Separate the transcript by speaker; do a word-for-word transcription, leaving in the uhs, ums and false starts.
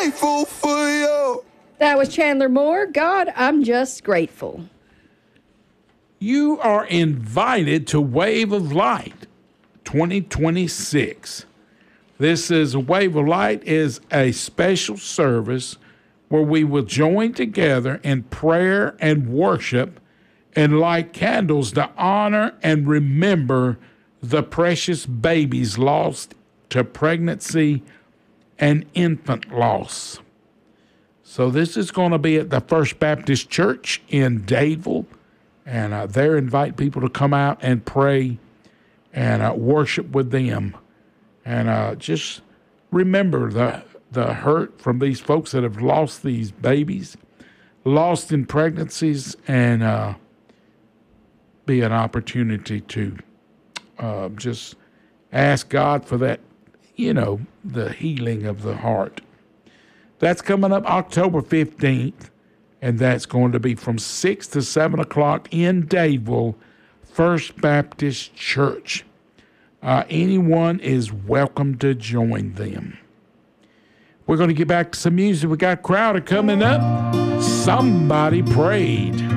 Speaker 1: grateful for you.
Speaker 2: That was Chandler Moore. God, I'm just grateful.
Speaker 3: You are invited to Wave of Light twenty twenty-six. This is Wave of Light is a special service where we will join together in prayer and worship and light candles to honor and remember the precious babies lost to pregnancy and infant loss. So this is going to be at the First Baptist Church in Dadeville, and uh, there invite people to come out and pray and uh, worship with them. And uh, just remember the the hurt from these folks that have lost these babies, lost in pregnancies, and uh, be an opportunity to uh, just ask God for that, you know, the healing of the heart. That's coming up October fifteenth, and that's going to be from six to seven o'clock in Dadeville, First Baptist Church. Uh, anyone is welcome to join them. We're going to get back to some music. We got Crowder coming up. Somebody Prayed.